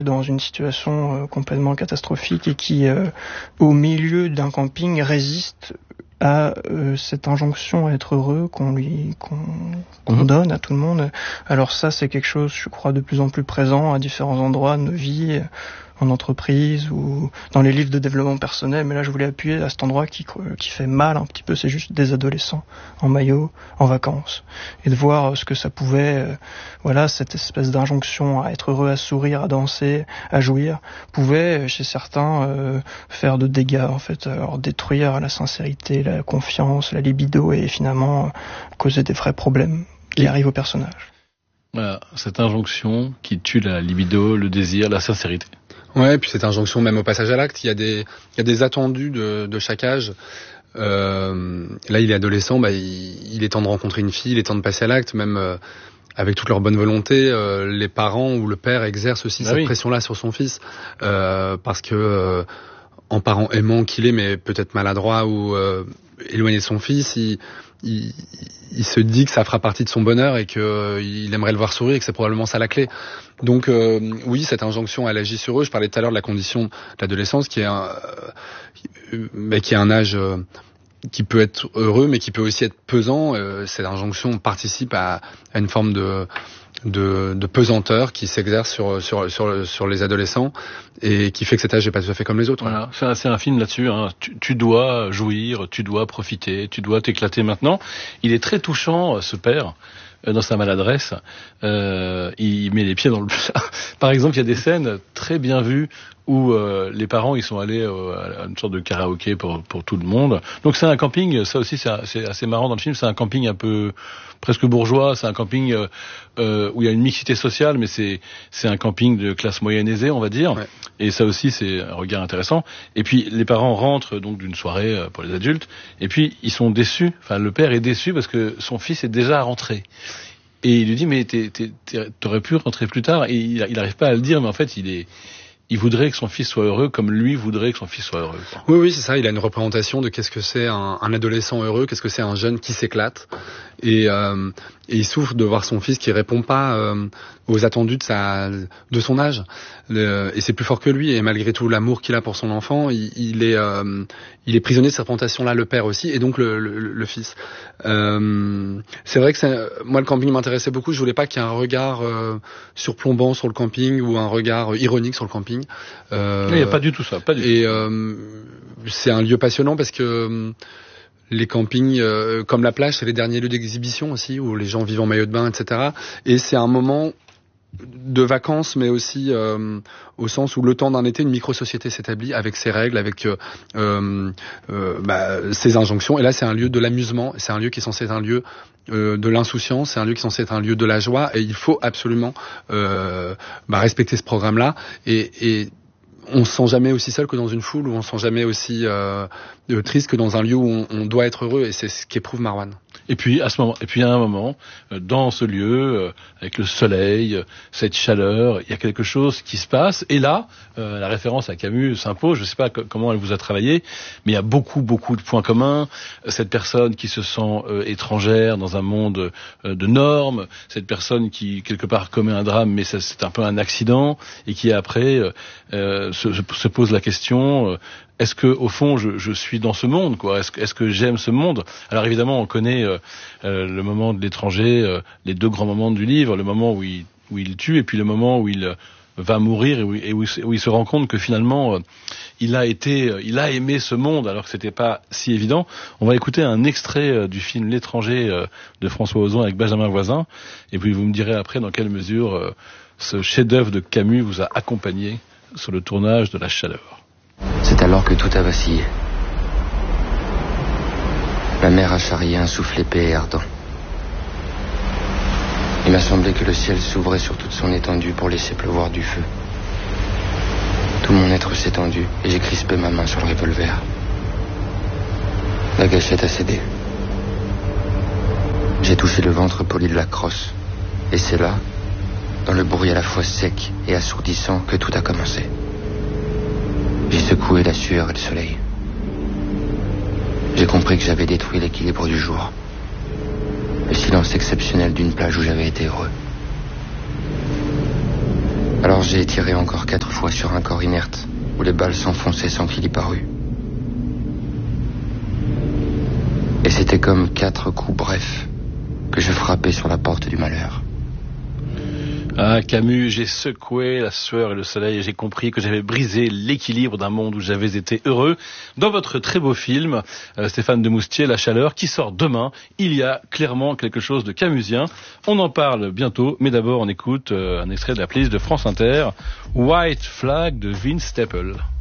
dans une situation complètement catastrophique et qui, au milieu d'un camping, résiste à cette injonction à être heureux qu'on donne à tout le monde. Alors ça, c'est quelque chose, je crois, de plus en plus présent à différents endroits de nos vies, en entreprise ou dans les livres de développement personnel. Mais là, je voulais appuyer à cet endroit qui fait mal un petit peu. C'est juste des adolescents en maillot, en vacances. Et de voir ce que ça pouvait, cette espèce d'injonction à être heureux, à sourire, à danser, à jouir, pouvait, chez certains, faire de dégâts, en fait. Alors, détruire la sincérité, la confiance, la libido et finalement causer des vrais problèmes qui arrivent au personnage. Voilà, cette injonction qui tue la libido, le désir, la sincérité. Ouais, et puis cette injonction même au passage à l'acte, il y a des attendus de chaque âge. Là, il est adolescent, il est temps de rencontrer une fille, il est temps de passer à l'acte, même avec toute leur bonne volonté, les parents ou le père exercent aussi cette pression-là sur son fils, parce que en parent aimant qu'il est, mais peut-être maladroit ou éloigné de son fils, il se dit que ça fera partie de son bonheur et qu'il aimerait le voir sourire et que c'est probablement ça la clé. Donc oui, cette injonction, elle agit sur eux. Je parlais tout à l'heure de la condition de l'adolescence qui est un âge qui peut être heureux mais qui peut aussi être pesant. Cette injonction participe à une forme de pesanteur qui s'exerce sur les adolescents et qui fait que cet âge n'est pas tout à fait comme les autres. Voilà, c'est un film là-dessus. Hein. Tu dois jouir, tu dois profiter, tu dois t'éclater maintenant. Il est très touchant, ce père, dans sa maladresse. Il met les pieds dans le plat. Par exemple, il y a des scènes très bien vues où les parents ils sont allés à une sorte de karaoké pour tout le monde. Donc c'est un camping, ça aussi c'est assez marrant dans le film, c'est un camping un peu presque bourgeois, c'est un camping où il y a une mixité sociale, mais c'est un camping de classe moyenne aisée, on va dire. Ouais. Et ça aussi c'est un regard intéressant. Et puis les parents rentrent donc d'une soirée pour les adultes, et puis ils sont déçus. Enfin le père est déçu parce que son fils est déjà rentré. Et il lui dit mais t'aurais pu rentrer plus tard. Et il arrive pas à le dire, mais en fait il voudrait que son fils soit heureux comme lui voudrait que son fils soit heureux. Quoi. Oui, c'est ça. Il a une représentation de qu'est-ce que c'est un adolescent heureux, qu'est-ce que c'est un jeune qui s'éclate. Et il souffre de voir son fils qui répond pas aux attendus de son âge. Et c'est plus fort que lui. Et malgré tout l'amour qu'il a pour son enfant, il est prisonnier de cette représentation-là, le père aussi, et donc le fils. C'est vrai que moi le camping m'intéressait beaucoup. Je voulais pas qu'il y ait un regard surplombant sur le camping ou un regard ironique sur le camping. Il n'y a pas du tout ça. Pas du tout. C'est un lieu passionnant parce que les campings, comme la plage, c'est les derniers lieux d'exhibition aussi, où les gens vivent en maillot de bain, etc. Et c'est un moment de vacances, mais aussi au sens où le temps d'un été, une micro-société s'établit avec ses règles, avec ses injonctions. Et là, c'est un lieu de l'amusement, c'est un lieu qui est censé être un lieu de l'insouciance, c'est un lieu qui est censé être un lieu de la joie, et il faut absolument respecter ce programme-là. Et on se sent jamais aussi seul que dans une foule, ou on se sent jamais aussi triste que dans un lieu où on doit être heureux, et c'est ce qu'éprouve Marwan. Et puis à un moment, dans ce lieu, avec le soleil, cette chaleur, il y a quelque chose qui se passe. Et là, la référence à Camus s'impose. Je ne sais pas comment elle vous a travaillé, mais il y a beaucoup de points communs. Cette personne qui se sent étrangère dans un monde de normes, cette personne qui quelque part commet un drame, mais c'est un peu un accident, et qui après se pose la question. Est-ce que au fond je suis dans ce monde, quoi? Est-ce que j'aime ce monde? Alors évidemment on connaît le moment de l'étranger, les deux grands moments du livre, le moment où il tue et puis le moment où il va mourir et où il se rend compte que finalement il a aimé ce monde alors que c'était pas si évident. On va écouter un extrait du film L'étranger de François Ozon avec Benjamin Voisin, et puis vous me direz après dans quelle mesure ce chef-d'œuvre de Camus vous a accompagné sur le tournage de La Chaleur. C'est alors que tout a vacillé. La mer a charrié un souffle épais et ardent. Il m'a semblé que le ciel s'ouvrait sur toute son étendue pour laisser pleuvoir du feu. Tout mon être s'est tendu et j'ai crispé ma main sur le revolver. La gâchette a cédé. J'ai touché le ventre poli de la crosse. Et c'est là, dans le bruit à la fois sec et assourdissant, que tout a commencé. J'ai secoué la sueur et le soleil. J'ai compris que j'avais détruit l'équilibre du jour. Le silence exceptionnel d'une plage où j'avais été heureux. Alors j'ai tiré encore 4 fois sur un corps inerte, où les balles s'enfonçaient sans qu'il y parût. Et c'était comme 4 coups brefs que je frappais sur la porte du malheur. Ah, Camus, j'ai secoué la sueur et le soleil et j'ai compris que j'avais brisé l'équilibre d'un monde où j'avais été heureux. Dans votre très beau film, Stéphane Demoustier, La Chaleur, qui sort demain, il y a clairement quelque chose de camusien. On en parle bientôt, mais d'abord on écoute un extrait de la playlist de France Inter, White Flag de Vince Staples.